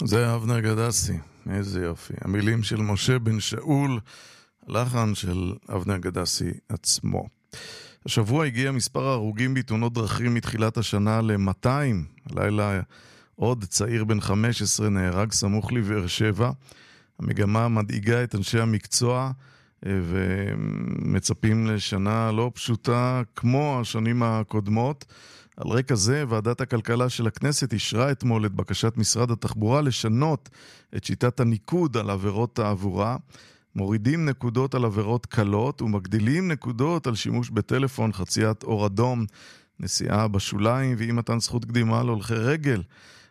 זה אבנר גדסי, איזה יופי. המילים של משה בן שאול, הלחן של אבנר גדסי עצמו. השבוע הגיע מספר ההרוגים בתאונות דרכים מתחילת השנה ל-200. הלילה עוד צעיר בן 15 נהרג סמוך לבאר שבע. המגמה מדאיגה את אנשי המקצוע ומצפים לשנה לא פשוטה כמו השנים הקודמות. על רקע זה, ועדת הכלכלה של הכנסת אישרה אתמול את בקשת משרד התחבורה לשנות את שיטת הניקוד על עבירות תעבורה. מורידים נקודות על עבירות קלות ומגדילים נקודות על שימוש בטלפון, חציית אור אדום, נסיעה בשוליים ואי מתן זכות קדימה להולכי רגל.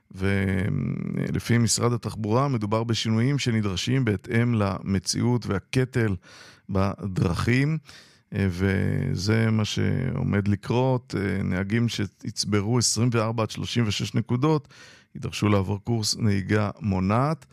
ולפי משרד התחבורה מדובר בשינויים שנדרשים בהתאם למציאות והקטל בדרכים, וזה מה שעומד לקרות. נהגים שהצברו 24 עד 36 נקודות יידרשו לעבור קורס נהיגה מונעת,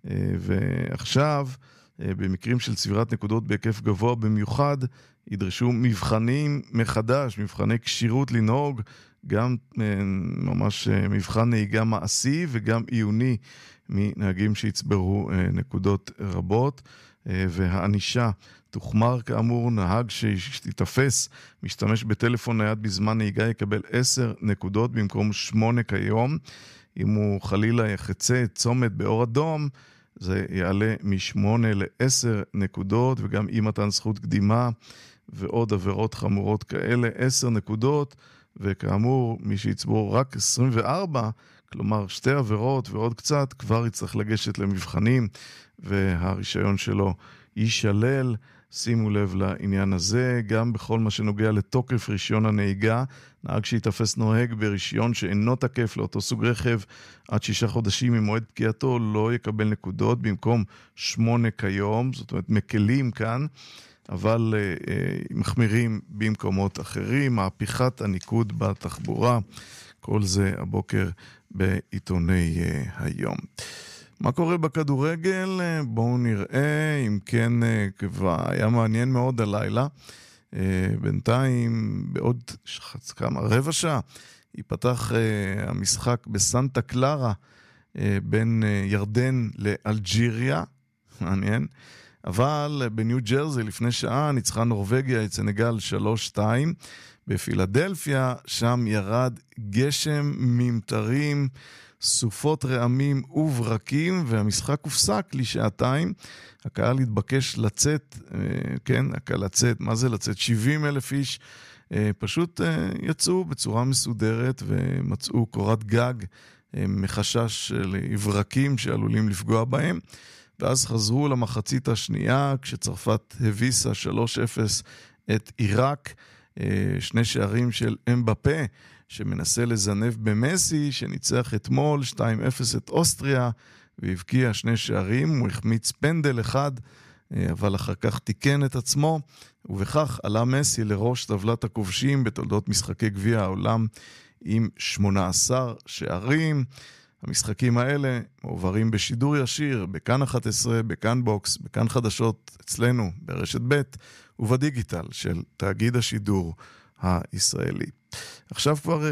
ועכשיו במקרים של צבירת נקודות בהיקף גבוה במיוחד ידרשו מבחנים מחדש, מבחני כשירות לנהוג, גם ממש מבחן נהיגה מעשי וגם עיוני מנהגים שהצברו נקודות רבות, והענישה תוחמר. כאמור, נהג שיתפס משתמש בטלפון נייד בזמן נהיגה יקבל 10 נקודות במקום 8 כיום. אם הוא חלילה יחצה צומת באור אדום, זה יעלה מ8 ל10 נקודות, וגם אי מתן זכות קדימה ועוד עבירות חמורות כאלה 10 נקודות, וכאמור מי שיצבור רק 24, כלומר 2 עבירות ועוד קצת, כבר יצטרך לגשת למבחנים והרישיון שלו יישלל. שימו לב לעניין הזה. גם בכל מה שנוגע לתוקף רישיון הנהיגה, נהג שיתפס נוהג ברישיון שאינו תקף לאותו סוג רכב עד 6 חודשים ממועד פקיעתו לא יקבל נקודות במקום 8 כיום. זאת אומרת, מקלים כאן, אבל מחמירים במקומות אחרים. מהפיכת הניקוד בתחבורה, כל זה הבוקר בעיתוני היום. מה קורה בכדורגל? בואו נראה. אם כן, כבר היה מעניין מאוד הלילה. בינתיים בעוד רבע שעה ייפתח המשחק בסנטה קלרה בין ירדן לאלג'יריה. מעניין. אבל בניו ג'רזי לפני שעה ניצחה נורווגיה את סנגל 3-2. בפילדלפיה שם ירד גשם, ממטרים, סופות רעמים וברקים, והמשחק הופסק לשעתיים. הקהל התבקש לצאת, כן, הקהל לצאת, מה זה לצאת? 70,000 איש פשוט יצאו בצורה מסודרת ומצאו קורת גג מחשש של ברקים שעלולים לפגוע בהם. ואז חזרו למחצית השנייה, כשצרפת הביסה 3-0 את עיראק. 2 שערים של אמבפה, שמנסה לזנב במסי, שניצח אתמול 2-0 את אוסטריה, והבקיע 2 שערים, הוא החמיץ פנדל אחד, אבל אחר כך תיקן את עצמו, ובכך עלה מסי לראש טבלת הכובשים בתולדות משחקי גביע העולם, עם 18 שערים. המשחקים האלה מעוברים בשידור ישיר, בכאן 11, בכאן בוקס, בכאן חדשות אצלנו, ברשת ב' ובדיגיטל של תאגיד השידור הישראלי. עכשיו כבר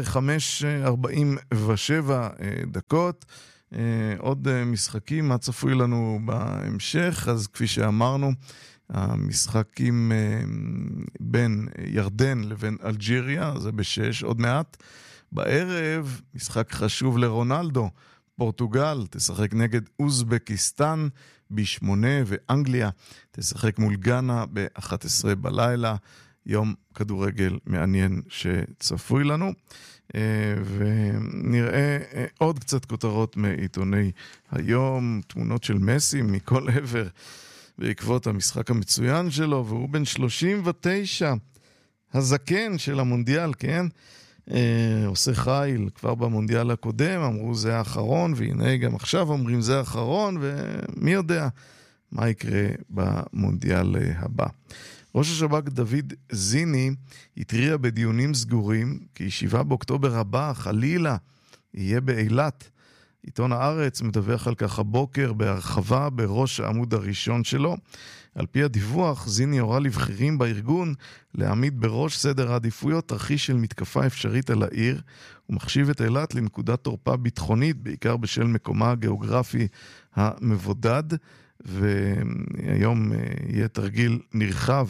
5:47 דקות, עוד משחקים, מה צפוי לנו בהמשך? אז כפי שאמרנו, המשחקים בין ירדן לבין אלג'יריה, זה ב6, עוד מעט. בערב, משחק חשוב לרונלדו, פורטוגל תשחק נגד אוזבקיסטן ב8, ואנגליה תשחק מול גאנה ב11 בלילה. יום כדורגל מעניין שצפוי לנו, ונראה עוד קצת כותרות מעיתוני היום, תמונות של מסי מכל עבר בעקבות המשחק המצוין שלו, והוא בן 39, הזקן של המונדיאל, כן? עושה חיל, כבר במונדיאל הקודם אמרו זה האחרון, והנה גם עכשיו אומרים זה האחרון, ומי יודע מה יקרה במונדיאל הבא. ראש השב"כ דוד זיני התריע בדיונים סגורים כי 7 באוקטובר הבא חלילה יהיה באילת. עיתון הארץ מדווח על כך הבוקר בהרחבה בראש העמוד הראשון שלו. על פי הדיווח, זיני הורה לבכירים בארגון להעמיד בראש סדר העדיפויות תרחיש של מתקפה אפשרית על העיר, ומחשיב את אילת לנקודת תורפה ביטחונית, בעיקר בשל מקומה הגיאוגרפי המבודד, והיום יהיה תרגיל נרחב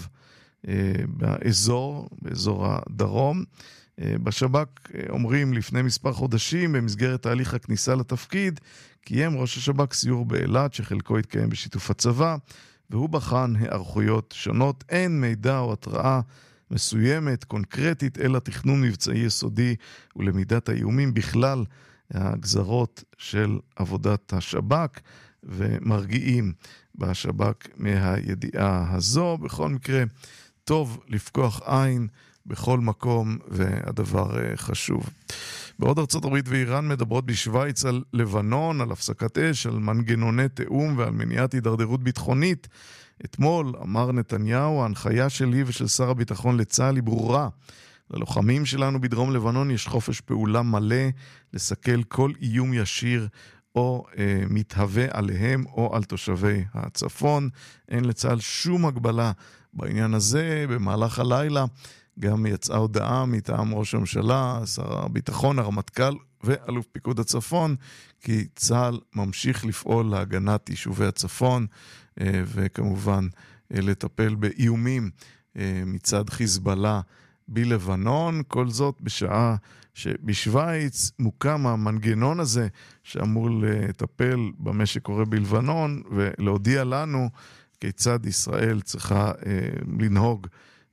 באזור הדרום. בשב"כ אומרים לפני מספר חודשים, במסגרת תהליך הכניסה לתפקיד, קיים ראש השב"כ סיור באילת, שחלקו התקיים בשיתוף הצבא, והוא בחן הערכויות שונות. אין מידע או התראה מסוימת, קונקרטית, אלא תכנון מבצעי יסודי ולמידת האיומים בכלל הגזרות של עבודת השב"כ, ומרגיעים בשב"כ מהידיעה הזו. בכל מקרה, טוב לפקוח עין בכל מקום, והדבר חשוב. בעוד ארצות הברית ואיראן מדברות בשוויץ על לבנון, על הפסקת אש, על מנגנוני תאום ועל מניעת הידרדרות ביטחונית. אתמול אמר נתניהו, ההנחיה שלי ושל שר הביטחון לצה"ל היא ברורה. ללוחמים שלנו בדרום לבנון יש חופש פעולה מלא, לסכל כל איום ישיר או מתהווה עליהם או על תושבי הצפון. אין לצה"ל שום הגבלה בעניין הזה. במהלך הלילה גם יצאה הודעה מטעם ראש הממשלה, שר הביטחון, הרמטכ"ל ואלוף פיקוד הצפון, כי צה"ל ממשיך לפעול להגנת יישובי הצפון, וכמובן לטפל באיומים מצד חיזבאללה בלבנון. כל זאת בשעה שבשוויץ מוקם המנגנון הזה שאמור לטפל במה שקורה בלבנון, ולהודיע לנו כיצד ישראל צריכה לנהוג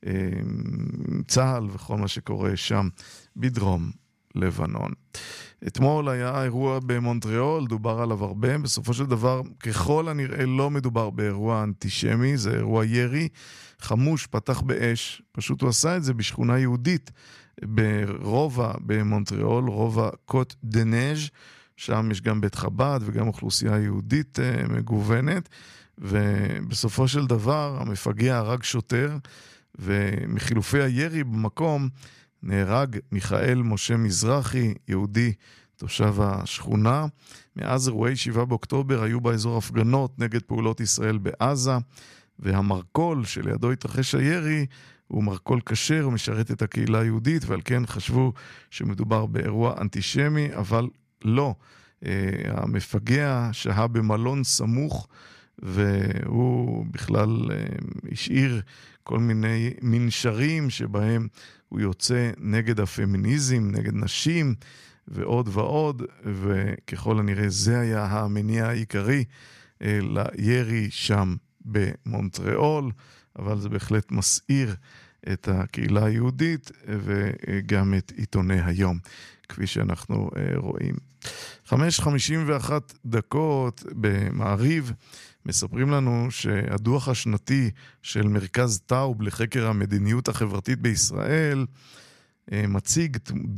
צה"ל וכל מה שקורה שם בדרום לבנון. אתמול היה אירוע במונטריאול, דובר עליו הרבה. בסופו של דבר, ככל הנראה לא מדובר באירוע אנטישמי, זה אירוע ירי. חמוש פתח באש, פשוט הוא עשה את זה בשכונה יהודית ברובע במונטריאול, רובע קוט דנז', שם יש גם בית חב"ד וגם אוכלוסייה יהודית מגוונת, ובסופו של דבר המפגע הרג שוטר, ומחילופי הירי במקום נהרג מיכאל משה מזרחי, יהודי תושב השכונה. מאז אירועי 7 באוקטובר היו באזור הפגנות נגד פעולות ישראל בעזה, והמרקול שלידו התרחש הירי הוא מרקול כשר ומשרת את הקהילה היהודית, ועל כן חשבו שמדובר באירוע אנטישמי, אבל לא. המפגע שהה במלון סמוך, והוא בכלל השאיר כל מיני מנשרים שבהם הוא יוצא נגד הפמיניזם, נגד נשים ועוד ועוד, וככל הנראה זה היה המניע העיקרי לירי שם במונטריאול, אבל זה בהחלט מסעיר את הקהילה היהודית וגם את עיתוני היום, כפי שאנחנו רואים. 5:51 במעריב מספרים לנו שהדוח השנתי של מרכז טאוב לחקר המדיניות החברתית בישראל מציג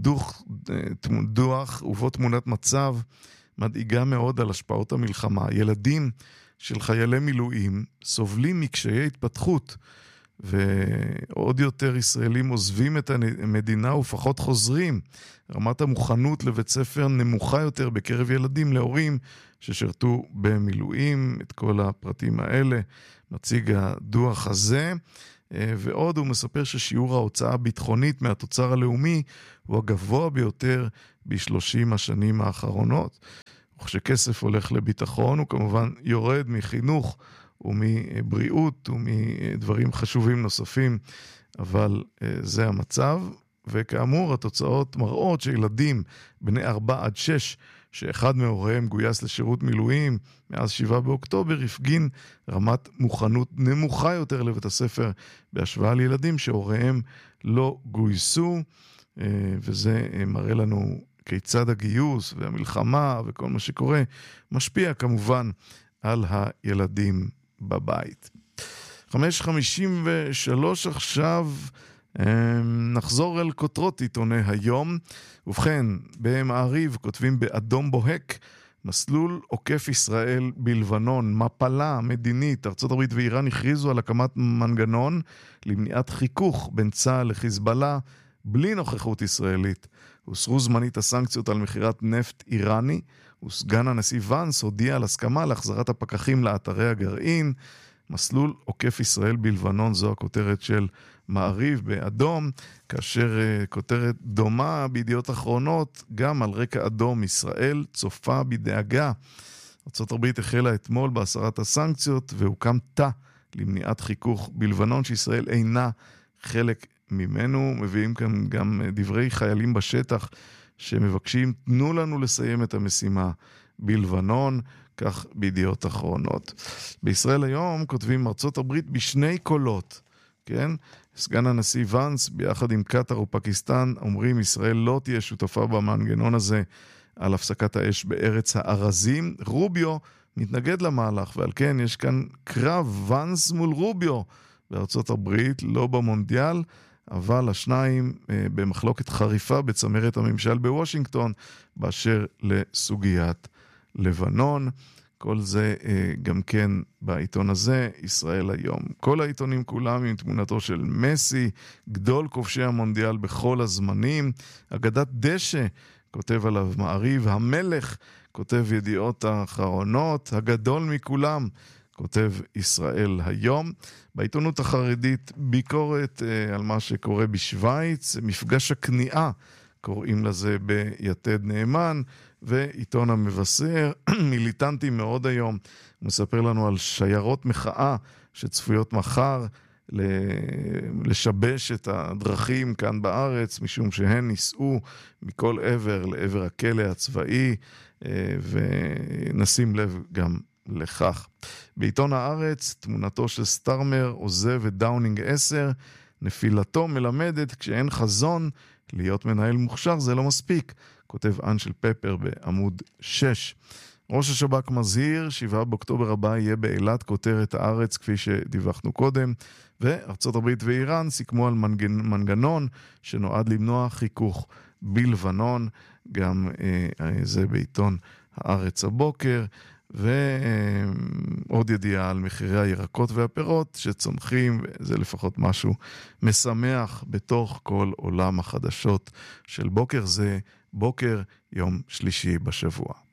דוח ובו תמונת מצב מדאיגה מאוד על השפעות המלחמה. ילדים של חיילי מילואים סובלים מקשיי התפתחות, ועוד יותר ישראלים עוזבים את המדינה ופחות חוזרים. רמת המוכנות לבית ספר נמוכה יותר בקרב ילדים להורים ששרתו במילואים. את כל הפרטים האלה מציג הדוח הזה, ועוד הוא מספר ששיעור ההוצאה הביטחונית מהתוצר הלאומי הוא הגבוה ביותר ב30 השנים האחרונות. וכשכסף הולך לביטחון הוא כמובן יורד מחינוך ומבריאות ומדברים חשובים נוספים, אבל זה המצב. וכאמור התוצאות מראות שילדים בני 4 עד 6 שאחד מהוריהם גויס לשירות מילואים מאז 7 באוקטובר הפגין רמת מוכנות נמוכה יותר לבית הספר בהשוואה לילדים שהוריהם לא גויסו, וזה מראה לנו כיצד הגיוס והמלחמה וכל מה שקורה משפיע כמובן על הילדים בבית. 5:53 עכשיו. נחזור אל כותרות עיתוני היום. ובכן, במעריב כותבים באדום בוהק, מסלול עוקף ישראל בלבנון, מפלה מדינית. ארצות הברית ואיראן הכריזו על הקמת מנגנון למניעת חיכוך בין צה"ל לחיזבאללה בלי נוכחות ישראלית. הוסרו זמנית הסנקציות על מחירת נפט איראני, וסגן הנשיא ונס הודיע על הסכמה להחזרת הפקחים לאתרי הגרעין. מסלול עוקף ישראל בלבנון, זו הכותרת של מעריב באדום, כאשר כותרת דומה בידיעות אחרונות, גם על רקע אדום, ישראל צופה בדאגה. ארצות הברית החלה אתמול בהסרת הסנקציות, והוקם תא למניעת חיכוך בלבנון, שישראל אינה חלק ממנו. מביאים כאן גם דברי חיילים בשטח שמבקשים, תנו לנו לסיים את המשימה בלבנון, כך בידיעות אחרונות. בישראל היום כותבים ארצות הברית בשני קולות, כן? סגן הנשיא ונס ביחד עם קטר ופקיסטן אומרים ישראל לא תהיה שותפה במנגנון הזה על הפסקת האש בארץ הארזים. רוביו מתנגד למהלך, ועל כן יש כאן קרב ונס מול רוביו בארצות הברית, לא במונדיאל, אבל השניים במחלוקת חריפה בצמרת הממשל בוושינגטון באשר לסוגיית לבנון. כל זה גם כן בעיתון הזה, ישראל היום. כל העיתונים כולם עם תמונתו של מסי, גדול כובשי המונדיאל בכל הזמנים. אגדת דשא, כותב עליו מעריב, המלך, כותב ידיעות האחרונות, הגדול מכולם, כותב ישראל היום. בעיתונות החרדית ביקורת על מה שקורה בשוויץ, מפגש הכניעה, קוראים לזה ביתד נאמן, ועיתון המבשר, מיליטנטי מאוד היום, מספר לנו על שיירות מחאה שצפויות מחר לשבש את הדרכים כאן בארץ, משום שהן ניסו מכל עבר לעבר הכלא הצבאי, ונשים לב גם לכך. בעיתון הארץ, תמונתו של סטארמר עוזב את דאונינג 10, נפילתו מלמדת כשאין חזון, להיות מנהל מוכשר זה לא מספיק, כותב אנשל פפר בעמוד 6. ראש השב"כ מזהיר, 7 באוקטובר הבא יהיה באילת, כותרת הארץ כפי שדיווחנו קודם, וארצות הברית ואיראן סיכמו על מנגנון שנועד למנוע חיכוך בלבנון, גם זה בעיתון הארץ הבוקר, ועוד ידיעה על מחירי הירקות והפירות שצומחים, וזה לפחות משהו משמח בתוך כל עולם החדשות של בוקר זה, בוקר יום שלישי בשבוע.